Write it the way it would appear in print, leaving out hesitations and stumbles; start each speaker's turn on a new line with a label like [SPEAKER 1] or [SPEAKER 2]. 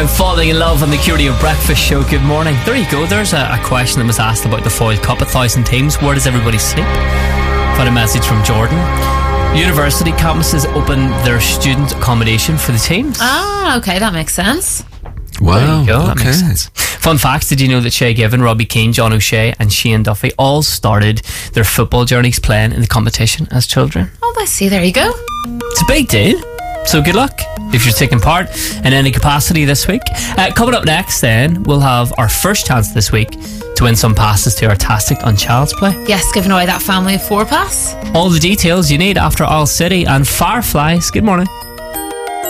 [SPEAKER 1] Falling in love on the Curio Breakfast Show. Good morning. There you go. There's a question that was asked about the Foyle Cup. 1,000 teams. Where does everybody sleep? Got a message from Jordan. University campuses open their student accommodation for the teams.
[SPEAKER 2] Ah, okay, that makes sense.
[SPEAKER 3] Wow.
[SPEAKER 1] There you go.
[SPEAKER 3] Okay.
[SPEAKER 1] That makes sense. Fun facts. Did you know that Shay Given, Robbie Keane, John O'Shea and Shane Duffy all started their football journeys playing in the competition as children?
[SPEAKER 2] Oh, I see. There you go.
[SPEAKER 1] It's a big deal. So good luck if you're taking part in any capacity this week. Coming up next then, we'll have our first chance this week to win some passes to our Tastic on Child's Play.
[SPEAKER 2] Yes, giving away that family of 4 pass.
[SPEAKER 1] All the details you need after Owl City and Fireflies. Good morning.